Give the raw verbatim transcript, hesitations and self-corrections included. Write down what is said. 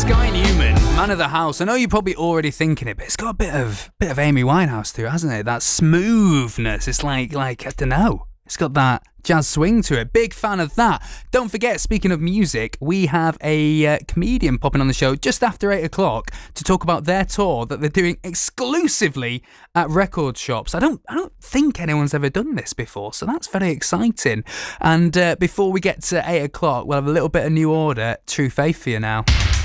Guy Newman, Man of the House. I know you're probably already thinking it, but it's got a bit of bit of Amy Winehouse to it, hasn't it? That smoothness. It's like, like I don't know. It's got that jazz swing to it. Big fan of that. Don't forget, speaking of music, we have a uh, comedian popping on the show just after eight o'clock to talk about their tour that they're doing exclusively at record shops. I don't I don't think anyone's ever done this before, so that's very exciting. And uh, before we get to eight o'clock, we'll have a little bit of New Order, True Faith for you now.